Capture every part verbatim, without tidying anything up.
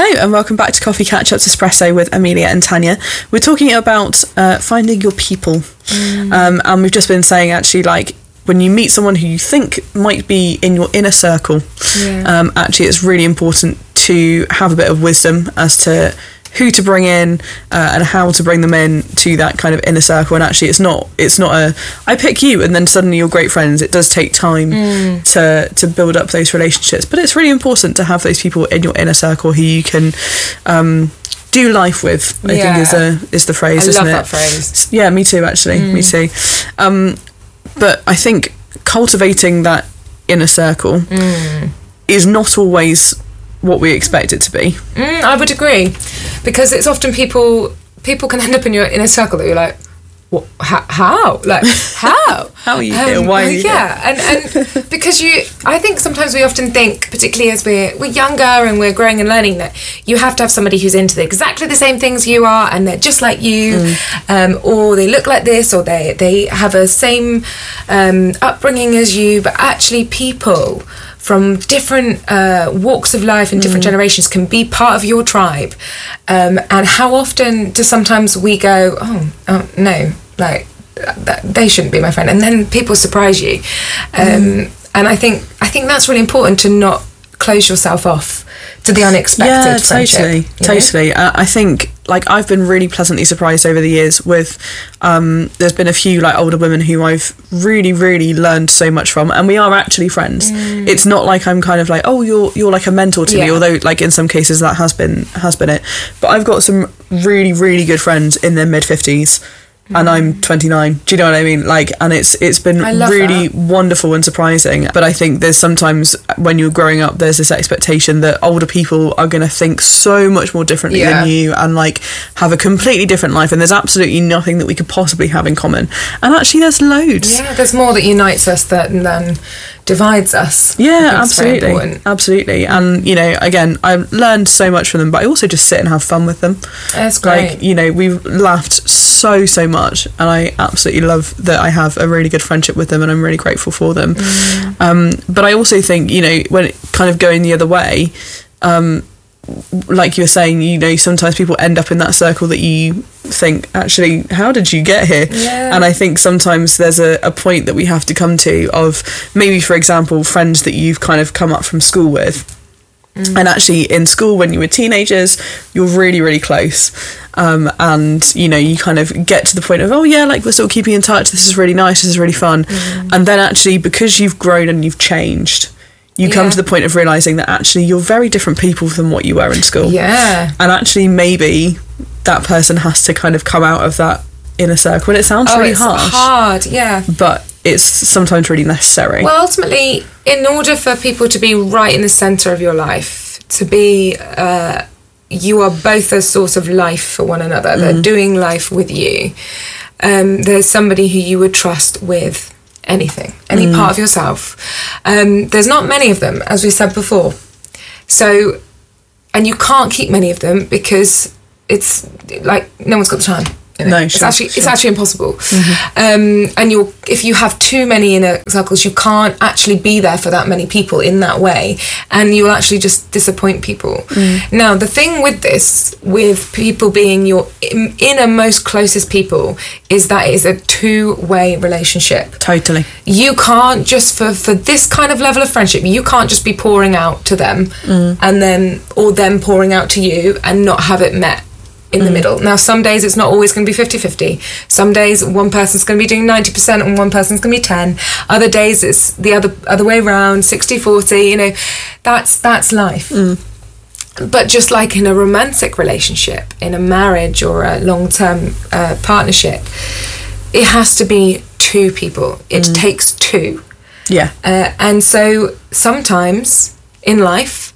Hello and welcome back to Coffee Catch-Ups Espresso with Amelia and Tanya. We're talking about uh, finding your people. Mm. Um, and we've just been saying actually like when you meet someone who you think might be in your inner circle, yeah. um, actually it's really important to have a bit of wisdom as to who to bring in uh, and how to bring them in to that kind of inner circle. And actually it's not it's not a I pick you and then suddenly you're great friends. It does take time mm. to to build up those relationships, but it's really important to have those people in your inner circle who you can um do life with. I yeah. think is a is the phrase. I isn't love it? that phrase. Yeah, me too actually. Mm. Me too. Um but I think cultivating that inner circle mm. is not always what we expect it to be. Mm, I would agree, because it's often people people can end up in your inner circle that you're like, what? How? how? Like how? How are you um, here? Why are you yeah, here? and and because you, I think sometimes we often think, particularly as we're we're younger and we're growing and learning, that you have to have somebody who's into the, exactly the same things you are, and they're just like you, mm. um, or they look like this, or they they have a same um, upbringing as you. But actually, people from different uh, walks of life and different mm. generations can be part of your tribe. Um, and how often do sometimes we go, oh, oh no, like, th- they shouldn't be my friend. And then people surprise you. Um, mm. And I think I think that's really important, to not close yourself off to the unexpected yeah, friendship. Totally, totally. Uh, I think, like, I've been really pleasantly surprised over the years with, um, there's been a few, like, older women who I've really, really learned so much from, and we are actually friends. Mm. It's not like I'm kind of like, oh, you're you're like a mentor to yeah. me, although, like, in some cases that has been has been it. But I've got some really, really good friends in their mid-fifties, and I'm twenty-nine. Do you know what I mean? Like, and it's it's been really that. wonderful and surprising. But I think there's sometimes when you're growing up, there's this expectation that older people are going to think so much more differently yeah. than you, and like have a completely different life. And there's absolutely nothing that we could possibly have in common. And actually, there's loads. Yeah, there's more that unites us than than divides us. Yeah, absolutely, absolutely. And you know, again, I've learned so much from them, but I also just sit and have fun with them. That's great. Like, you know, we've laughed so so much, and I absolutely love that I have a really good friendship with them, and I'm really grateful for them. Mm. Um, but I also think, you know, when it kind of going the other way, um, like you were saying, you know, sometimes people end up in that circle that you think, actually, how did you get here? Yeah. And I think sometimes there's a, a point that we have to come to of maybe, for example, friends that you've kind of come up from school with. Mm. And actually in school, when you were teenagers, you're really, really close. Um, and, you know, you kind of get to the point of, oh, yeah, like, we're still keeping in touch. This is really nice. This is really fun. Mm. And then actually, because you've grown and you've changed, you yeah. come to the point of realising that actually you're very different people than what you were in school. Yeah. And actually maybe that person has to kind of come out of that inner circle. And it sounds oh, really it's harsh. hard, yeah. But it's sometimes really necessary. Well, ultimately, in order for people to be right in the centre of your life, to be, uh, you are both a source of life for one another, mm. they're doing life with you, um, there's somebody who you would trust with anything, any mm. part of yourself. Um, there's not many of them, as we said before. So, and you can't keep many of them because it's like no one's got the time. You know? No, it's sure, actually sure. it's actually impossible. Mm-hmm. Um, and you're if you have too many inner circles, you can't actually be there for that many people in that way, and you'll actually just disappoint people. Mm. Now, the thing with this, with people being your innermost closest people, is that it is a two-way relationship. Totally. You can't just for for this kind of level of friendship, you can't just be pouring out to them, mm. and then or them pouring out to you, and not have it met in the mm. middle. Now, some days it's not always going to be fifty-fifty. Some days one person's going to be doing ninety percent and one person's going to be ten. Other days it's the other other way around, sixty forty, you know. That's that's life. Mm. But just like in a romantic relationship, in a marriage or a long-term uh, partnership, it has to be two people. It mm. takes two. Yeah. Uh, and so sometimes in life,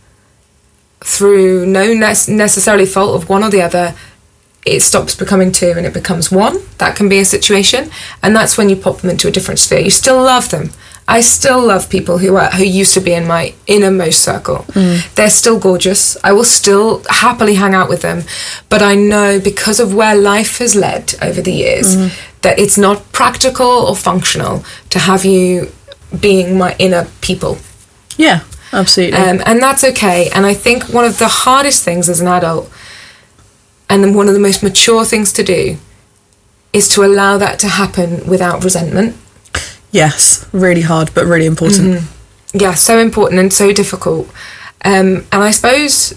through no ne- necessarily fault of one or the other, it stops becoming two and it becomes one. That can be a situation, and that's when you pop them into a different sphere. You still love them. I still love people who are who used to be in my innermost circle. Mm. They're still gorgeous. I will still happily hang out with them, but I know because of where life has led over the years mm. that it's not practical or functional to have you being my inner people. Yeah. Absolutely. Um, and that's okay. And I think one of the hardest things as an adult, and then one of the most mature things to do, is to allow that to happen without resentment. Yes, really hard, but really important. Mm-hmm. Yeah, so important and so difficult. Um, and I suppose,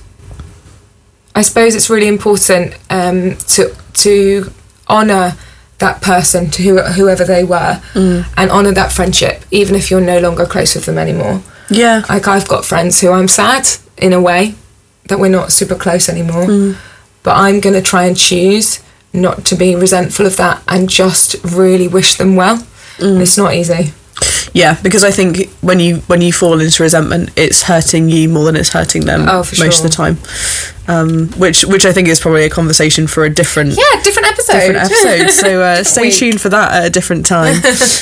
I suppose it's really important um, to to honour that person, to who, whoever they were, mm. and honour that friendship, even if you're no longer close with them anymore. Yeah. Like, I've got friends who I'm sad, in a way, that we're not super close anymore. Mm. But I'm going to try and choose not to be resentful of that and just really wish them well. Mm. It's not easy. Yeah, because I think when you when you fall into resentment, it's hurting you more than it's hurting them oh, for most sure. of the time. Um, which which I think is probably a conversation for a different yeah different episode. Different episode. So uh, stay week. tuned for that at a different time.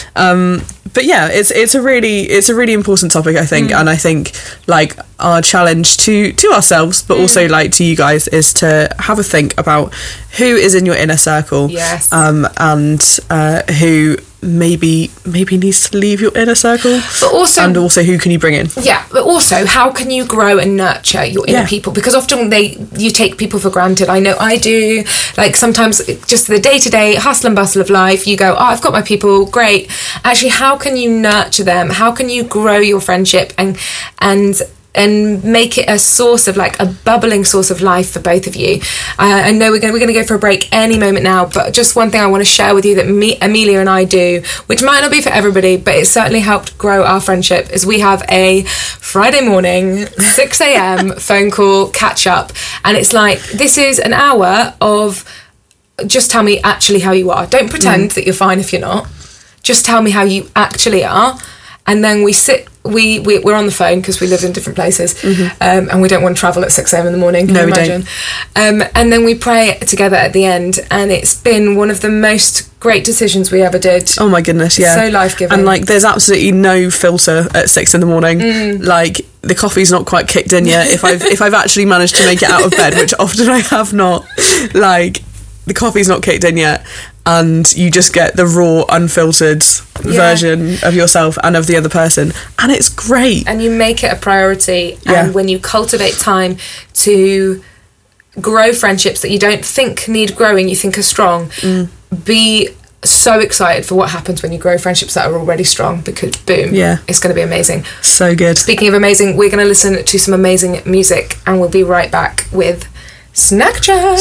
um, but yeah, it's it's a really it's a really important topic, I think, mm. and I think like our challenge to to ourselves, but mm. also like to you guys, is to have a think about who is in your inner circle, yes, um, and uh, who maybe maybe needs to leave your inner circle, but also and also who can you bring in. Yeah, but also how can you grow and nurture your inner yeah. people, because often they you take people for granted. I know I do. Like, sometimes just the day-to-day hustle and bustle of life, you go, oh, I've got my people, great. Actually, how can you nurture them? How can you grow your friendship and and and make it a source of, like, a bubbling source of life for both of you? Uh, I know we're going we're going to go for a break any moment now, but just one thing I want to share with you that me, Amelia and I do, which might not be for everybody, but it certainly helped grow our friendship, is we have a Friday morning six a.m. phone call catch up, and it's like, this is an hour of just tell me actually how you are. Don't pretend mm. that you're fine if you're not. Just tell me how you actually are. And then we sit, we, we, we're on the phone because we live in different places, mm-hmm. um, and we don't want to travel at six a.m. in the morning, can no, you we imagine? Don't. Um, and then we pray together at the end, and it's been one of the most great decisions we ever did. Oh my goodness, yeah. So life-giving. And, like, there's absolutely no filter at six in the morning. Mm. Like, the coffee's not quite kicked in yet. If I've, if I've actually managed to make it out of bed, which often I have not, like, the coffee's not kicked in yet, and you just get the raw, unfiltered yeah. version of yourself and of the other person, and it's great. And you make it a priority, yeah. and when you cultivate time to grow friendships that you don't think need growing, you think are strong, mm. be so excited for what happens when you grow friendships that are already strong, because boom, yeah. it's going to be amazing. So good. Speaking of amazing, we're going to listen to some amazing music, and we'll be right back with Snack Chat.